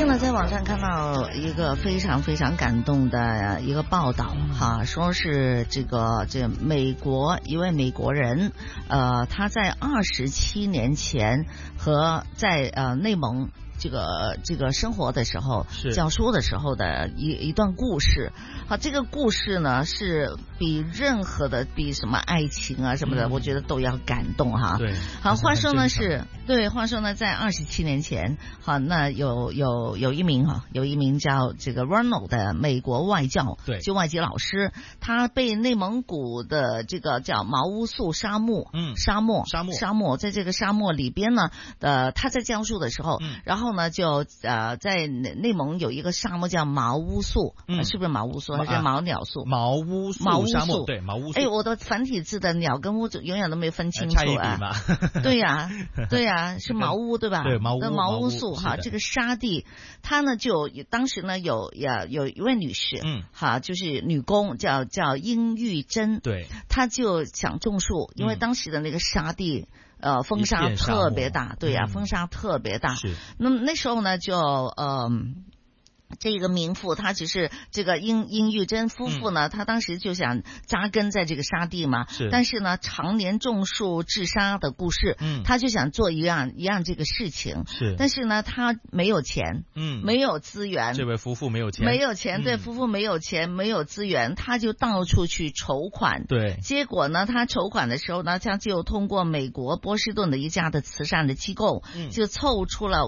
近呢，在网上看到一个非常非常感动的一个报道哈，说是这美国一位美国人，他在27年前和在内蒙这个生活的时候，教书的时候的一段故事。好，这个故事呢是比任何的比什么爱情啊什么的，我觉得都要感动哈。 对， 好，话说呢在27年前，好，那有一名叫这个 Ronald 的美国外教， 对， 就外籍老师，他被内蒙古的这个叫毛乌素沙漠，沙漠，在这个沙漠里边呢，他在教书的时候，然后呢就在内蒙有一个沙漠叫毛乌素，是不是毛乌素还是毛鸟素？ 毛乌素沙漠，对，毛乌素。 哎，我的繁体字的鸟跟乌永远都没分清楚啊。对呀，是毛乌对吧？ 对，毛乌素哈，这个沙地，他呢就当时呢有一位女士，哈，就是女工叫殷玉珍， 对， 她就想种树，因为当时的那个沙地。风沙特别大，对呀，风沙特别大。 是， 那么那时候呢，就这个民妇，他只是这个殷玉珍夫妇呢，他当时就想扎根在这个沙地嘛，但是呢，常年种树治沙的故事，他就想做一样这个事情，但是呢，他没有钱，没有资源， 这位夫妇没有钱， 对，夫妇没有钱，没有资源，他就到处去筹款， 对， 结果呢，他筹款的时候呢，他就通过美国波士顿的一家的慈善的机构，就凑出了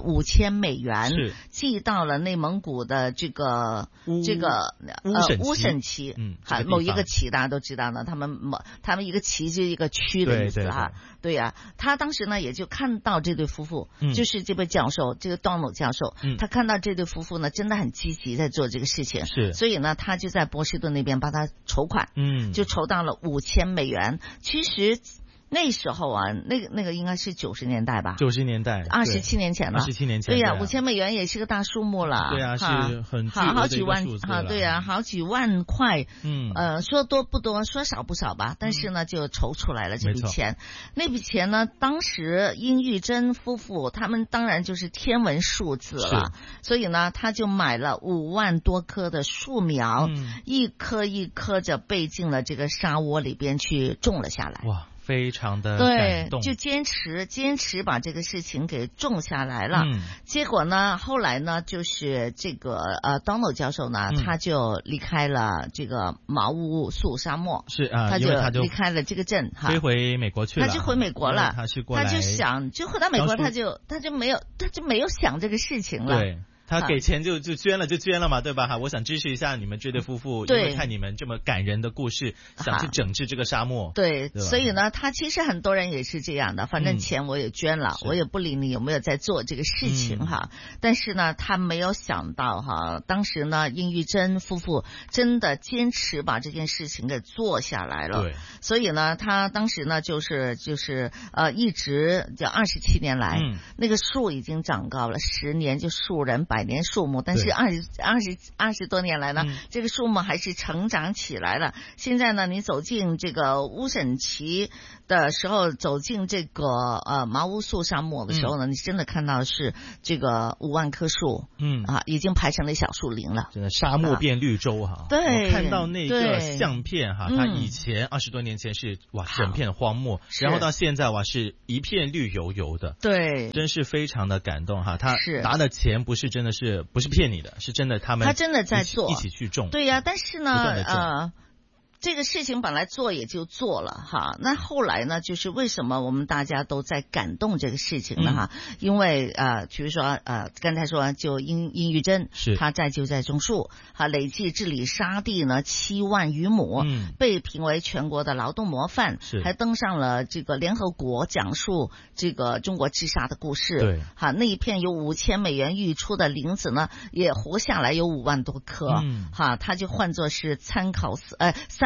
$5000，寄到了内蒙古的这个乌审旗，某一个旗大家都知道呢，他们一个旗就是一个区的意思哈，对呀，他当时呢也就看到这对夫妇，就是这位教授，这个 Donald 教授，他看到这对夫妇呢真的很积极在做这个事情，所以呢他就在波士顿那边帮他筹款，就筹到了$5000。其实那时候啊，那个应该是90年代吧 ，90年代 ，27年前了 ，27年前， 对呀，$5000也是个大数目了， 对呀，是很好几万哈， 对呀，好几万块，说多不多，说少不少吧，但是呢，就筹出来了这笔钱。那笔钱呢，当时殷玉珍夫妇他们当然就是天文数字了，所以呢，他就买了5万多棵的树苗，一棵一棵着背进了这个沙窝里边去种了下来。 哇！非常的感动， 对，就坚持把这个事情给种下来了。结果呢，后来呢，就是这个Donald 教授呢，他就离开了这个毛乌素沙漠，他就离开了这个镇哈， 飞回美国去了， 他就回美国了， 他就想就回到美国，他就没有想这个事情了。 对。他给钱就捐了嘛，对吧？哈，我想支持一下你们这对夫妇，因为看你们这么感人的故事，想去整治这个沙漠。 对，所以呢，他其实很多人也是这样的，反正钱我也捐了，我也不理你有没有在做这个事情哈。但是呢，他没有想到哈，当时呢，殷玉珍夫妇真的坚持把这件事情给做下来了。 对， 所以呢，他当时呢，就是一直就27年来，那个树已经长高了，10年就树人100年树木，但是20多年来呢，这个树木还是成长起来了。现在呢，你走进这个乌审旗的时候，走进这个毛乌素沙漠的时候呢，你真的看到是这个5万棵树，已经排成了小树林了。 真的沙漠变绿洲哈。 对， 我看到那个相片哈，它以前20多年前是整片荒漠，然后到现在是一片绿油油的。 对， 真是非常的感动哈。他拿的钱不是骗你的，是真的，他真的在做， 一起去种。 对呀，但是呢，这个事情本来做也就做了哈，那后来呢，就是为什么我们大家都在感动这个事情呢哈？因为比如说刚才说就殷玉珍他就在种树，累计治理沙地呢7万余亩，被评为全国的劳动模范，还登上了这个联合国讲述这个中国治沙的故事。 对， 那一片有$5000育出的林子呢，也活下来有5万多棵，他就换作是3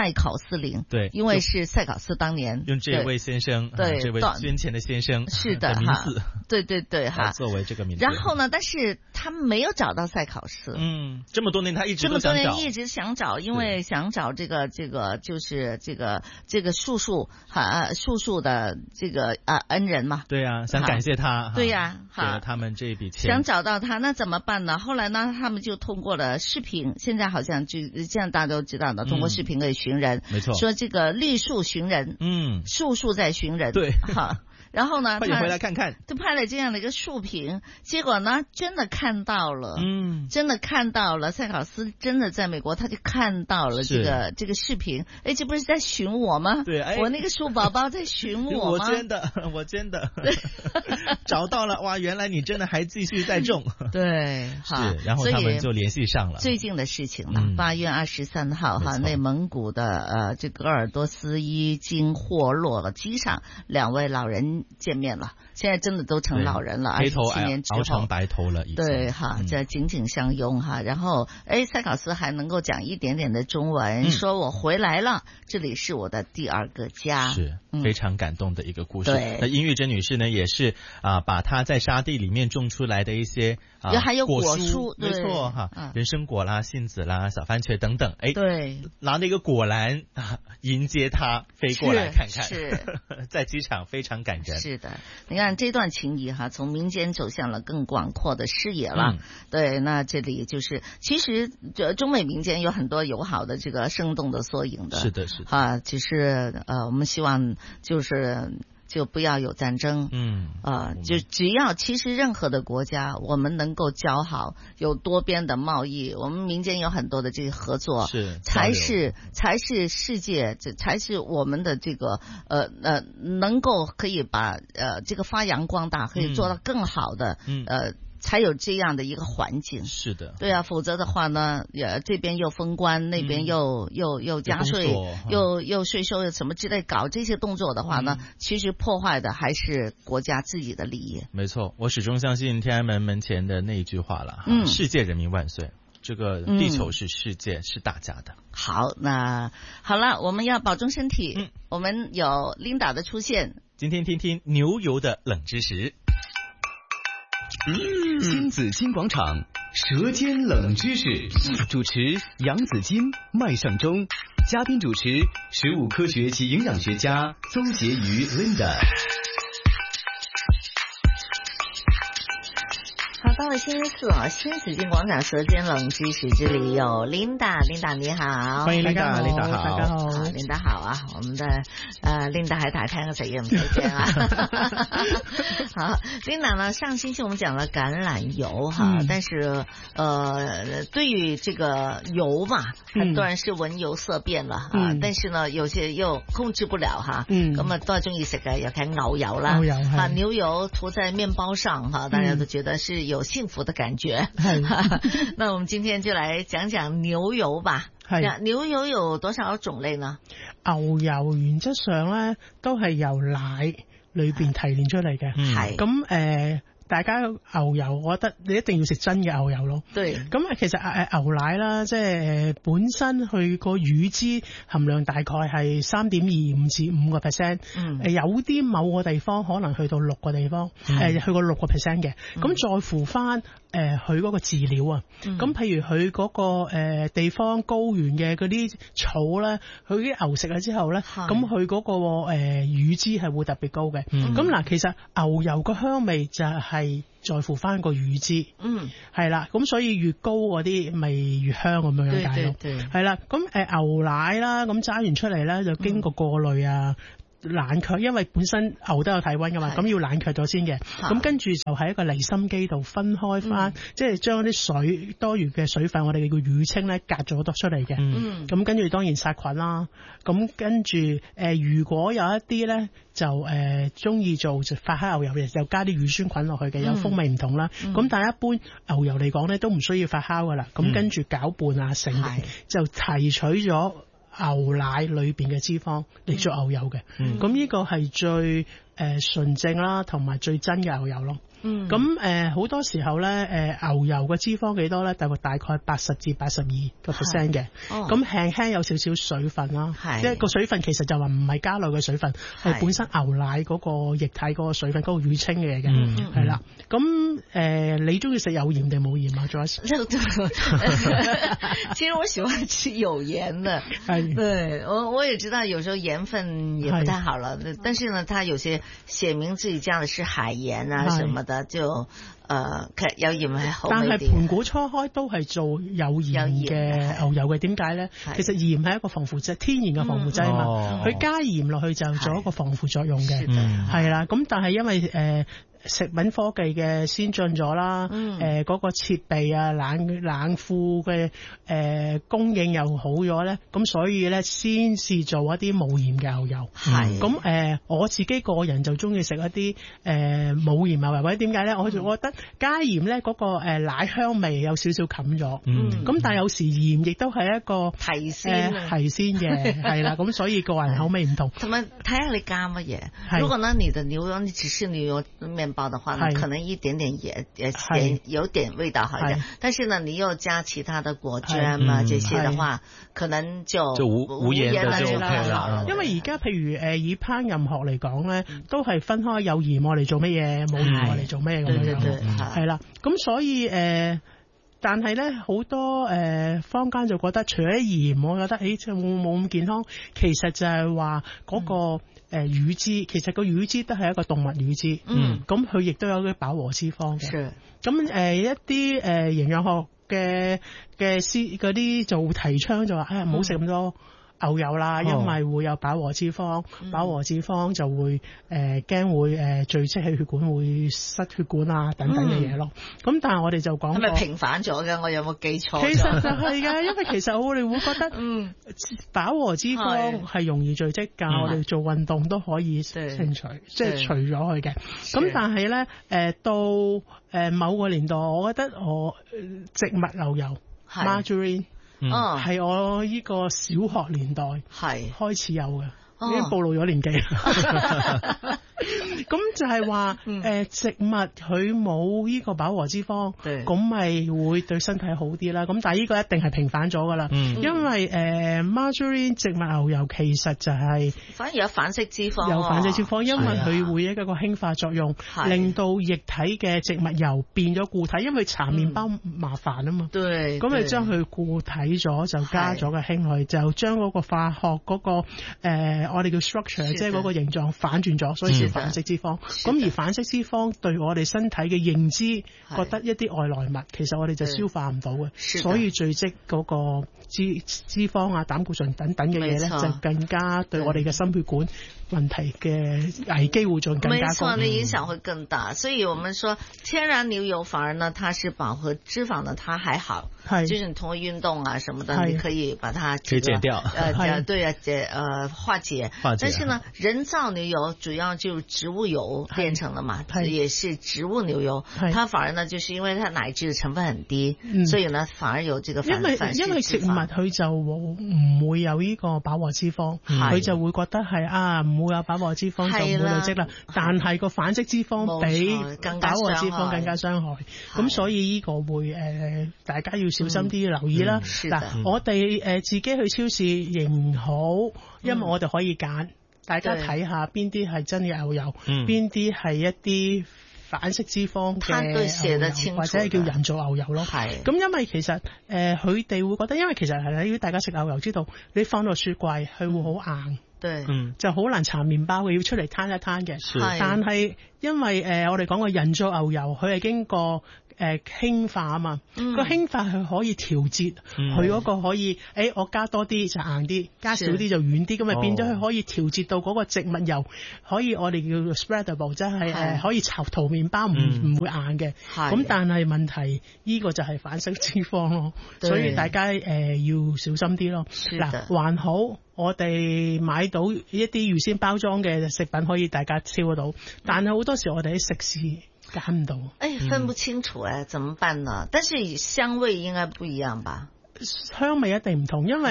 塞考斯林， 对， 因为是塞考斯当年用这位先生，对，这位捐钱的先生是的名字， 对哈， 作为这个名字。 然后呢，但是他们没有找到塞考斯， 这么多年他一直都想找， 这么多年一直想找，因为想找这个就是这个叔叔的这个恩人嘛，对啊，想感谢他， 对呀， 给了他们这一笔钱， 想找到他，那怎么办呢？后来呢，他们就通过了视频，现在好像就这样大家都知道的，通过视频可以寻人， 没错， 说这个绿树寻人，树在寻人， 对， 好。然后呢， 快点回来看看， 就拍了这样的一个竖屏，结果呢，真的看到了，真的看到了，塞考斯真的在美国，他就看到了这个视频，哎，这不是在寻我吗？ 对， 我那个树宝宝在寻我吗？ 我捐的，找到了，哇，原来你真的还继续在种， 对， 是，然后他们就联系上了。 最近的事情了，8月23号哈，内蒙古的这个鄂尔多斯伊金霍洛机场，2位老人见面了，现在真的都成老人了，27年之后熬成白头了， 对哈，这紧紧相拥哈。然后塞考斯还能够讲一点点的中文，说我回来了，这里是我的第2个家， 是非常感动的一个故事。 对， 那殷玉珍女士呢，也是把她在沙地里面种出来的一些还有果蔬，没错哈，人参果啦、杏子啦、小番茄等等，对，拿着一个果篮迎接她飞过来看看， 是在机场非常感人。 是的，你看这段情谊哈，从民间走向了更广阔的视野了。对，那这里就是其实中美民间有很多友好的这个生动的缩影的。 是的，是的。 只是我们希望就不要有战争，就只要其实任何的国家，我们能够交好，有多边的贸易，我们民间有很多的这个合作，才是世界，才是我们的这个能够可以把这个发扬光大，可以做到更好的才有这样的一个环境。 是的， 对啊，否则的话呢，这边又封关，那边又加税，又税收什么之类，搞这些动作的话呢，其实破坏的还是国家自己的利益。 没错，我始终相信天安门门前的那一句话了，世界人民万岁。这个地球是世界，是大家的。 好，那好了，我们要保重身体。我们有Linda的出现， 今天听听牛油的冷知识。 新紫金广场舌尖冷知识，主持杨紫金、麦尚中，嘉宾主持食物科学及营养学家邹婕妤 Linda。 好，到了星期四啊，新紫金广场舌尖冷知识之里有 Linda 你好， 歡迎 Linda 好， 大家好，Linda 好啊，我們的Linda 喺大廳嘅食嘢唔使驚啊。好 ，Linda 呢，上星期我們講了橄欖油哈，但是對於這個油嘛，很多人是聞油色變了啊，但是呢，有些又控制不了哈，咁啊都係中意食嘅，尤其牛油啦，牛油塗在麵包上哈，大家都覺得是有幸福的感覺。那我們今天就來講講牛油吧。牛油有多少種類呢？ 牛油原則上咧都係由奶裏邊提煉出嚟嘅，係咁大家牛油，我覺得你一定要食真嘅牛油咯。對，咁其實牛奶啦，即係本身佢個乳脂含量大概係3.25至5%，有啲某個地方可能去到6個地方，去過6%嘅。咁在乎翻佢嗰個飼料啊，咁譬如佢嗰個地方高原嘅嗰啲草咧，佢啲牛食咗之後咧，咁佢嗰個乳脂係會特別高嘅。咁嗱，其實牛油個香味就係在乎翻個乳脂，係啦，咁所以越高嗰啲咪越香咁樣解咯，係啦，咁牛奶啦，咁揸完出嚟咧就經過過濾啊。冷卻，因為本身牛都有體溫噶嘛，咁要冷卻咗先嘅。咁跟住就喺一個離心機度分開翻，即係將啲水多餘嘅水分，我哋叫乳清咧隔咗多出嚟嘅。咁跟住當然殺菌啦。咁跟住如果有一啲咧就中意做發酵牛油嘅，就加啲乳酸菌落去嘅，有風味唔同啦。咁但係一般牛油嚟講咧都唔需要發酵噶啦。咁跟住攪拌啊成就提取咗牛奶裏邊嘅脂肪嚟做牛油嘅，咁呢個係最純正啦，同埋最真嘅牛油咯。 咁好多時候咧牛油嘅脂肪幾多咧？大概80至82%嘅。咁輕輕有少少水分啦，即係個水分其實就話唔係加落嘅水分，係本身牛奶嗰個液體嗰個水分嗰個乳清嘅嘢嘅，係啦。咁你中意食有鹽定冇鹽啊 Joyce？ 其實我喜歡吃有鹽的，對，我也知道有時候鹽分也不太好了，但是呢，它有些寫明自己加的是海鹽啊什麼的，就有鹽係好味啲。但係盤古初開都係做有鹽嘅牛油嘅，點解咧？其實鹽係一個防腐劑，天然嘅防腐劑啊嘛，佢加鹽落去就做一個防腐作用嘅，係啦。咁但係因為食品科技嘅先進咗啦，嗰個設備啊冷庫嘅供應又好咗咧，咁所以咧先至做一啲冇鹽嘅牛油。係咁我自己個人就中意食一啲冇鹽牛油，或者點解咧？我就覺得加鹽咧嗰個奶香味有少少冚咗。咁但係有時鹽亦都係一個提鮮嘅，係啦。咁所以個人口味唔同。同埋睇下你加乜嘢。如果呢你的牛油你只是牛油麵包的話呢，可能一點點鹽有點味道好一點，但是呢你又加其他的果醬啊這些的話，可能就無鹽的就 OK 啦。因為而家譬如以烹飪學嚟講咧，都係分開有鹽我嚟做乜嘢，冇鹽我嚟做乜嘢咁樣，係啦。咁所以但係咧好多坊間就覺得除咗鹽，我覺得即係冇咁健康。其實就係話嗰個乳脂，其實個乳脂都係一個動物乳脂，咁佢亦都有啲飽和脂肪嘅。咁一啲營養學嘅師嗰啲就提倡就話唔好食咁多牛油啦，因為會有飽和脂肪，飽和脂肪就會驚會聚積喺血管，會塞血管啊等等嘅嘢咯。咁但係我哋就講係咪平反咗嘅？我有冇記錯？其實就係嘅，因為其實我哋會覺得飽和脂肪係容易聚積㗎，我哋做運動都可以清除，即係除咗佢嘅。咁但係咧到某個年代，我覺得我植物牛油 margarine。係我呢個小學年代開始有嘅，已經暴露咗年紀。咁就係話植物佢冇呢個飽和脂肪，咁咪會對身體好啲啦。咁但係呢個一定係平反咗噶啦，因為margarine 植物牛油其實就係反而有反式脂肪，有反式脂肪，因為佢會一個氫化作用，令到液體嘅植物油變咗固體，因為搽麵包麻煩啊嘛。咁咪將佢固體咗，就加咗個氫落去，就將嗰個化學嗰個我哋叫 structure， 即係嗰個形狀反轉咗，所以反式脂肪。咁而反式脂肪對我哋身體嘅認知，覺得一啲外來物，其實我哋就消化唔到嘅，所以聚積嗰個脂肪啊、膽固醇等等嘅嘢咧，就更加對我哋嘅心血管問題嘅危機會仲更加高。沒錯，那影響會更大。所以我們說天然牛油反而呢，它是飽和脂肪呢，它還好，就是你通過運動啊什麼的，你可以把它可以減掉，對啊，化解。但是呢，人造牛油主要就植物油變成了嘛，也是植物牛油，它反而呢，就是因為它奶質的成分很低，所以呢，反而有這個反式脂肪。因為植物佢就唔會有呢個飽和脂肪，佢就會覺得係唔會有飽和脂肪就唔會累積啦。但係個反式脂肪比飽和脂肪更加傷害，咁所以呢個會大家要小心啲留意啦。嗱，我哋自己去超市仍好，因為我哋可以揀。大家睇下邊啲係真嘅牛油，邊啲係一啲反式脂肪嘅牛油，或者係叫人造牛油咯。咁因為其實佢哋會覺得，因為其實係如果大家食牛油知道，你放到雪櫃佢會好硬，就好難搽麵包嘅，要出嚟攤一攤嘅。但係因為我哋講個人造牛油，佢係經過氫化啊嘛，個氫化佢可以調節，佢嗰個可以，我加多啲就硬啲，加少啲就軟啲，咁咪變咗佢可以調節到嗰個植物油，可以我哋叫做 spreadable， 即係可以塗麵包唔會硬嘅。咁但係問題呢個就係反式脂肪咯，所以大家要小心啲咯。嗱，還好我哋買到一啲預先包裝嘅食品可以大家挑得到，但係好多時我哋喺食肆揀唔到，分不清楚怎麼辦呢？但是香味應該不一樣吧？香味一定唔同，因為嗱，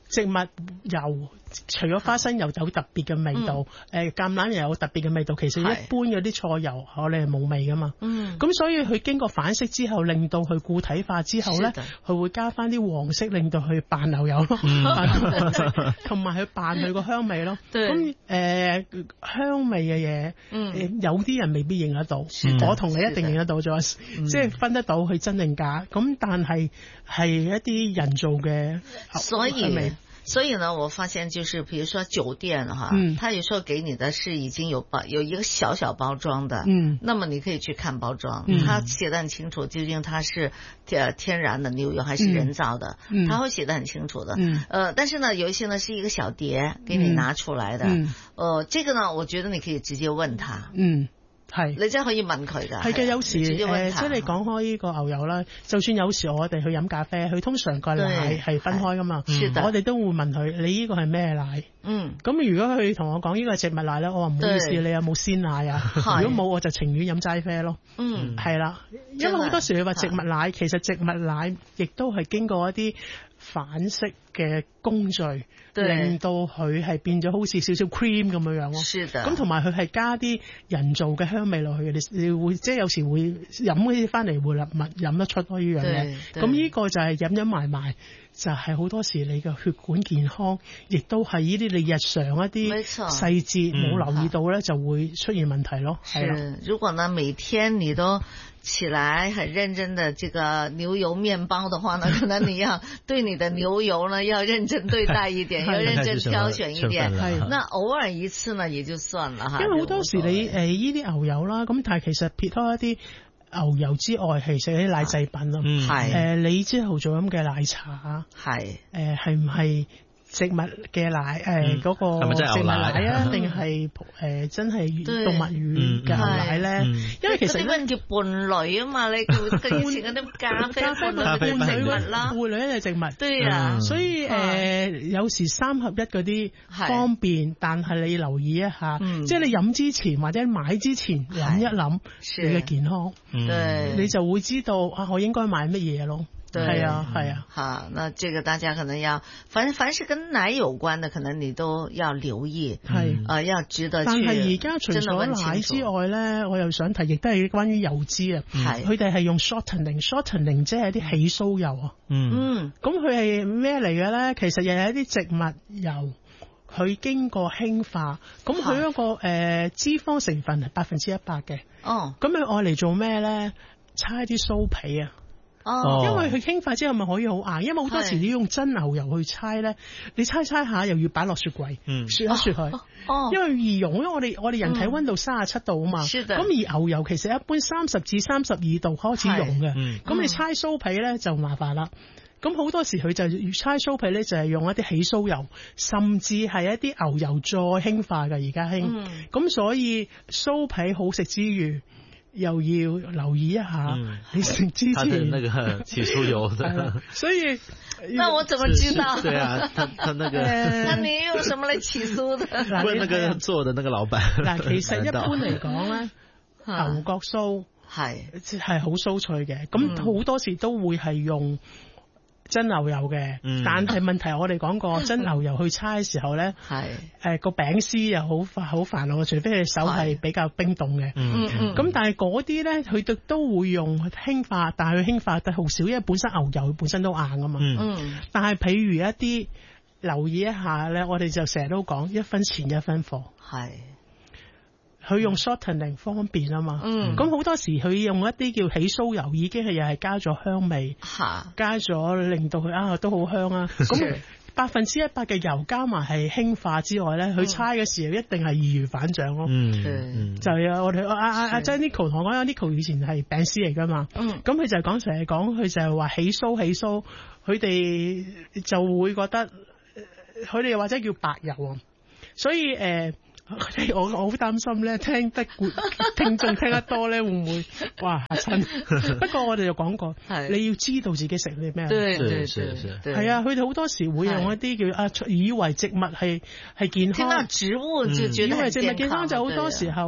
植物油除咗花生油有特別嘅味道，橄欖油有特別嘅味道，其實一般嗰啲菜油我哋係冇味噶嘛。咁所以佢經過反式之後，令到佢固體化之後咧，佢會加翻啲黃色，令到佢扮牛油咯，同埋佢扮佢個香味咯。咁香味嘅嘢，有啲人未必認得到，我同你一定認得到咗，即係分得到佢真定假。咁但係一啲人造嘅香味。 所以呢，我發現就是，比如說酒店哈，他有時候給你的是已經有一個小小包裝的，那麼你可以去看包裝，他寫得很清楚，究竟它是天然的牛油還是人造的，他會寫得很清楚的。但是呢，有一些呢是一個小碟給你拿出來的，這個呢，我覺得你可以直接問他。 係， 你真係可以問佢㗎。 係嘅，有時即係你講開呢個牛油啦，就算有時我哋去飲咖啡，佢通常個奶係分開㗎嘛，我哋都會問佢：你呢個係咩奶？咁如果佢同我講呢個係植物奶咧，我話唔好意思，你有冇鮮奶啊？如果冇，我就情願飲齋啡咯。係啦，因為好多時你話植物奶，其實植物奶亦都係經過一啲反式嘅工序，令到佢係變咗好似少少 cream 咁樣樣咯。咁同埋佢係加啲人造嘅香味落去嘅，你會即係有時會飲嗰啲翻嚟會飲得出咯呢樣嘢。咁呢個就係飲埋，就係好多時你嘅血管健康，亦都係呢啲你日常一啲細節冇留意到咧，就會出現問題咯。係如果呢每天你都起來很認真的這個牛油麵包的話呢，可能你要對你的牛油呢要認真對待一點，要認真挑選一點。那偶爾一次呢也就算了哈。 因為好多時你呢啲牛油啦，咁但係其實撇開一啲牛油之外，其實啲奶製品咯，你之後做咁嘅奶茶，係唔係植物嘅奶？嗰個植物奶啊，定係真係動物乳嘅奶咧？因為其實嗰啲叫伴侶啊嘛，你叫以前嗰啲咖啡伴侶植物啦， 伴侶係植物。 對啊， 所以有時3合1嗰啲方便，但係你留意一下，即係你飲之前或者買之前諗一諗你嘅健康，你就會知道我應該買乜嘢咯。係啊， 好，那這個大家可能要，凡是跟奶有關的，可能你都要留意，要值得去。 但係而家除咗奶之外咧，我又想提，亦都係關於油脂啊。佢哋係用 shortening 即係啲起酥油啊。咁佢係咩嚟嘅咧？其實又係一啲植物油，佢經過氫化，咁佢嗰個脂肪成分係100%嘅。咁佢愛嚟做咩咧？搓啲酥皮啊。因為佢氫化之後咪可以好硬，因為好多時你用真牛油去搓咧，你搓下又要擺落雪櫃，雪一雪佢，因為易溶，因為我哋人體溫度37度啊嘛，咁而牛油其實一般30至32度開始溶嘅，咁你搓酥皮咧就麻煩啦。咁好多時佢就搓酥皮咧，就係用一啲起酥油，甚至係一啲牛油再氫化嘅，而家興，咁所以酥皮好食之餘，又要留意一下，你食之前它的那個起酥油的， 所以那我怎麼知道？ 對啊，他那個， 那你用什麼嚟起酥的？ 問那個做的那個老闆。 嗱，其實一般嚟講咧，牛角酥係好酥脆嘅，咁好多時都會係用真牛油嘅，但係問題我哋講過，真牛油去搓嘅時候咧，個餅絲又好煩惱，除非你手係比較冰凍嘅。咁但係嗰啲咧，佢都會用氫化，但係佢氫化得好少，因為本身牛油本身都硬啊嘛。但係譬如一啲留意一下咧，我哋就成日都講1分錢1分貨。佢用 shortening 方便啊嘛，咁好多時佢用一啲叫起酥油，已經係又係加咗香味，加咗令到佢都好香啊。咁100%嘅油加埋係氫化之外咧，佢搓嘅時候一定係易如反掌咯。就係我哋阿 Jennico 同我講，Nico 以前係餅師嚟噶嘛，咁佢就係成日講，佢就係話起酥，佢哋就會覺得佢哋或者叫白油啊，所以我好擔心咧，聽眾聽得多咧，會唔會哇嚇親？不過我哋就講過，你要知道自己食啲咩。 對， 係啊，佢哋好多時會用一啲叫以為植物係健康， 聽到植物就覺得以為植物健康就好多時候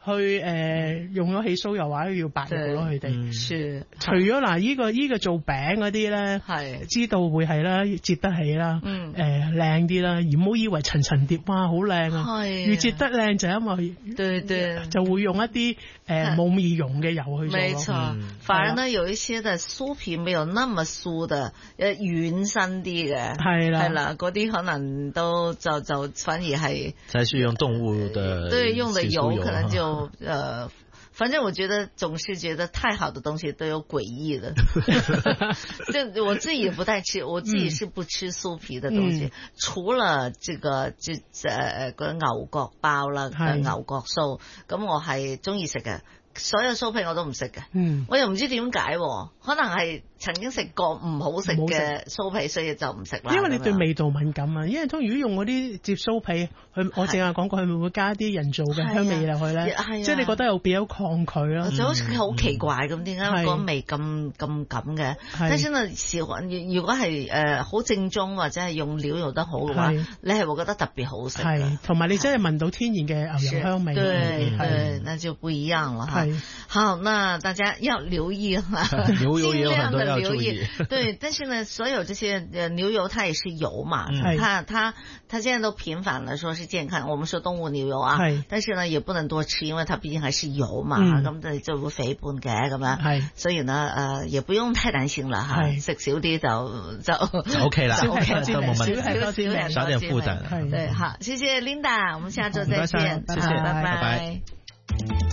去用咗起酥油或者要白肉咯，佢哋。 是。 除咗嗱呢個做餅嗰啲咧，係知道會係啦，折得起啦，靚啲啦，而唔好以為層層疊哇好靚啊，越折得靚就因為對就會用一啲冇易溶嘅油去做。 沒錯，反而呢有一些的酥皮沒有那麼酥的，軟身啲嘅，係啦，嗰啲可能都就反而係。 再去用動物的， 對，用的油可能就反正我覺得總是覺得太好的東西都有詭異的，就我自己也不太吃，我自己是不吃酥皮的東西，除了這個牛角包啦，牛角酥，咁我係中意食嘅。所有酥皮我都唔食嘅，我又唔知點解，可能係曾經食過唔好食嘅酥皮，所以就唔食啦。 因為你對味道敏感啊，因為如果用嗰啲摺酥皮，我正話講過，佢會唔會加啲人造嘅香味落去咧？即係你覺得又變咗抗拒咯， 就好似好奇怪咁，點解個味咁嘅？但係呢，如果係好正宗或者係用料用得好嘅話，你係會覺得特別好食。 係，同埋你真係聞到天然嘅牛油香味。 對，那就不一樣了哈。好，那大家要留意哈， 牛油也有很多要注意。對，但是呢，所有這些牛油它也是油嘛，它現在都頻繁了，說是健康，我們說動物牛油啊，但是呢也不能多吃，因為它畢竟還是油嘛，咁就會肥胖嘅咁樣，所以呢也不用太擔心了哈，食少啲就 OK 啦，都冇問題， 少點負擔。 對，好，謝謝 Linda，我們下周再見， 謝謝， 拜拜。